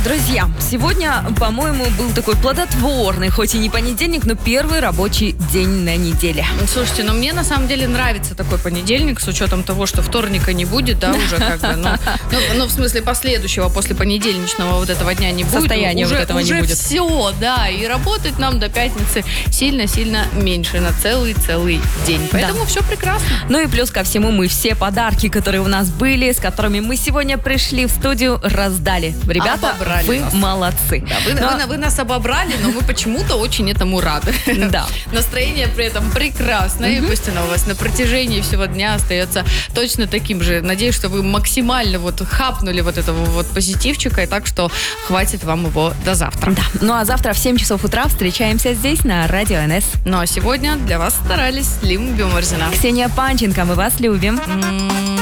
Друзья, сегодня, по-моему, был такой плодотворный, хоть и не понедельник, но первый рабочий день на неделе. Слушайте, мне на самом деле нравится такой понедельник, с учетом того, что вторника не будет, да, уже как бы, в смысле последующего, после понедельничного вот этого дня не будет. Состояния вот этого не будет. Уже все, да, и работать нам до пятницы сильно-сильно меньше на целый-целый день. Поэтому все прекрасно. Ну и плюс ко всему мы все подарки, которые у нас были, с которыми мы сегодня пришли в студию, раздали. Ребята, вы нас. Молодцы. Да, вы нас обобрали, но мы почему-то очень этому рады. Да. Настроение при этом прекрасное, и пусть оно у вас на протяжении всего дня остается точно таким же. Надеюсь, что вы максимально хапнули вот этого вот позитивчика, и так что хватит вам его до завтра. Да. Ну а завтра в 7 часов утра встречаемся здесь на Радио НС. Ну а сегодня для вас старались Лим Бюморзина. Ксения Панченко, мы вас любим.